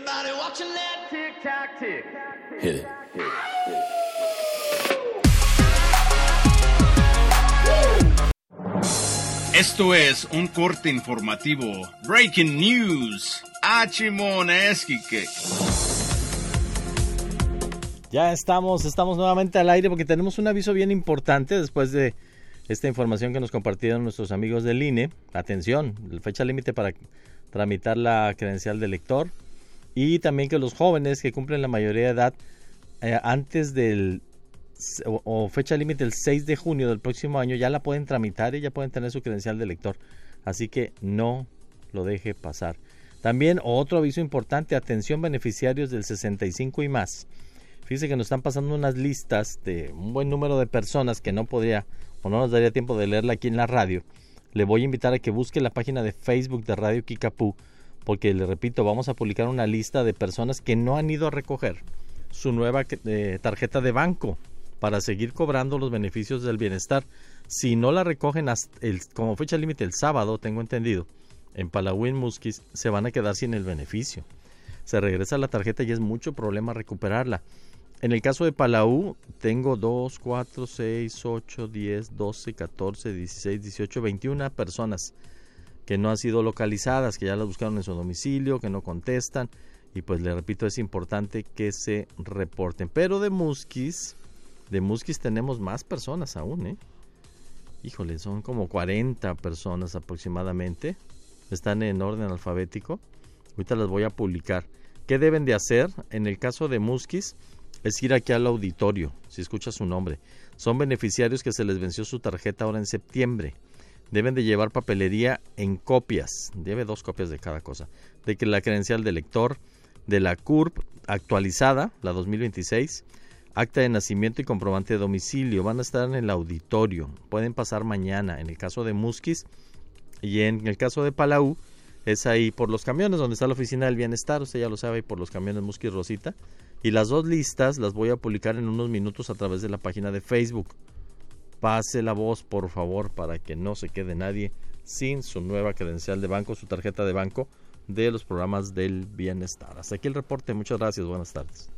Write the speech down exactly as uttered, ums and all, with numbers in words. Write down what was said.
Everybody watching that tick-tock tick. Hit it. Hit it. Esto es un corte informativo. Breaking News. Achimonesquique. Ya estamos, estamos nuevamente al aire porque tenemos un aviso bien importante después de esta información que nos compartieron nuestros amigos del I N E. Atención, la fecha límite para tramitar la credencial de lector y también que los jóvenes que cumplen la mayoría de edad eh, antes del o, o fecha límite el seis de junio del próximo año ya la pueden tramitar y ya pueden tener su credencial de lector. Así que no lo deje pasar. También otro aviso importante, atención beneficiarios del sesenta y cinco y más. Fíjese que nos están pasando unas listas de un buen número de personas que no podría o no nos daría tiempo de leerla aquí en la radio. Le voy a invitar a que busque la página de Facebook de Radio Kickapoo, porque le repito, vamos a publicar una lista de personas que no han ido a recoger su nueva eh, tarjeta de banco para seguir cobrando los beneficios del bienestar. Si no la recogen hasta el, como fecha límite el sábado, tengo entendido, en Palau y en Musquis, se van a quedar sin el beneficio. Se regresa la tarjeta y es mucho problema recuperarla. En el caso de Palau, tengo dos, cuatro, seis, ocho, diez, doce, catorce, dieciséis, dieciocho, veintiuna personas que no han sido localizadas, que ya las buscaron en su domicilio, que no contestan. Y pues le repito, es importante que se reporten. Pero de Musquis, de Musquis tenemos más personas aún, ¿eh? Híjole, son como cuarenta personas aproximadamente. Están en orden alfabético. Ahorita las voy a publicar. ¿Qué deben de hacer? En el caso de Musquis, es ir aquí al auditorio, si escucha su nombre. Son beneficiarios que se les venció su tarjeta ahora en septiembre. Deben de llevar papelería en copias, lleve dos copias de cada cosa, de que la credencial de lector, de la C U R P actualizada, la dos mil veintiséis, acta de nacimiento y comprobante de domicilio. Van a estar en el auditorio, pueden pasar mañana, en el caso de Musquis, y en el caso de Palau, es ahí por los camiones, donde está la oficina del bienestar, usted ya lo sabe, por los camiones Musquis Rosita. Y las dos listas las voy a publicar en unos minutos a través de la página de Facebook. Pase la voz, por favor, para que no se quede nadie sin su nueva credencial de banco, su tarjeta de banco de los programas del bienestar. Hasta aquí el reporte. Muchas gracias. Buenas tardes.